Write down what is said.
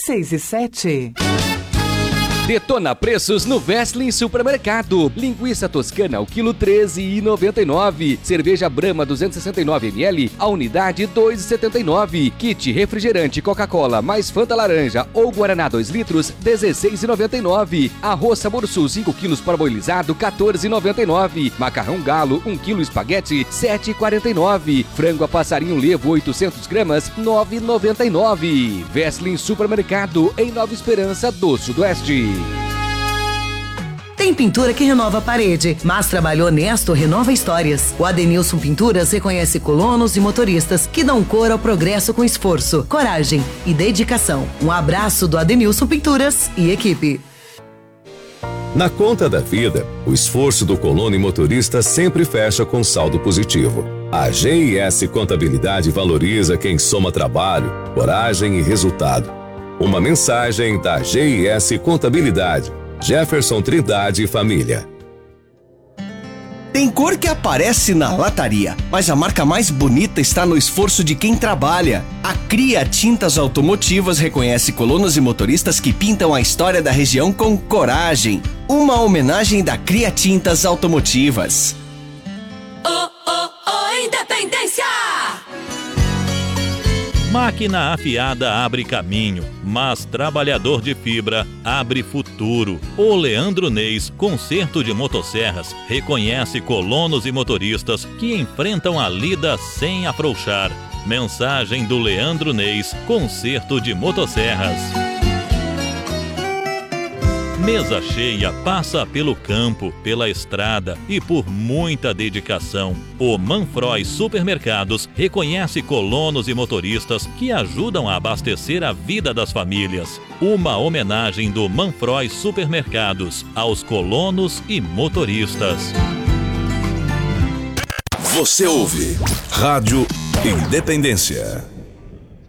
6:07. Detona preços no Westlin Supermercado. Linguiça toscana ao quilo 13,99. Cerveja Brahma 269 ml, a unidade 2,79. Kit refrigerante Coca-Cola mais Fanta laranja ou Guaraná 2 litros 16,99. Arroz Sabor Sul 5 quilos parboilizado 14,99. Macarrão Galo 1 quilo espaguete 7,49. Frango a passarinho levo 800 gramas 9,99. Westlin Supermercado em Nova Esperança do Sudoeste. Tem pintura que renova a parede, mas trabalho honesto renova histórias. O Adenilson Pinturas reconhece colonos e motoristas que dão cor ao progresso com esforço, coragem e dedicação. Um abraço do Adenilson Pinturas e equipe. Na conta da vida, o esforço do colono e motorista sempre fecha com saldo positivo. A GIS Contabilidade valoriza quem soma trabalho, coragem e resultado. Uma mensagem da GIS Contabilidade. Jefferson Trindade e família. Tem cor que aparece na lataria, mas a marca mais bonita está no esforço de quem trabalha. A Cria Tintas Automotivas reconhece colonos e motoristas que pintam a história da região com coragem. Uma homenagem da Cria Tintas Automotivas. Independência! Máquina afiada abre caminho, mas trabalhador de fibra abre futuro. O Leandro Neis, Conserto de Motosserras, reconhece colonos e motoristas que enfrentam a lida sem afrouxar. Mensagem do Leandro Neis, Conserto de Motosserras. Mesa Cheia passa pelo campo, pela estrada e por muita dedicação. O Manfroy Supermercados reconhece colonos e motoristas que ajudam a abastecer a vida das famílias. Uma homenagem do Manfroy Supermercados aos colonos e motoristas. Você ouve Rádio Independência.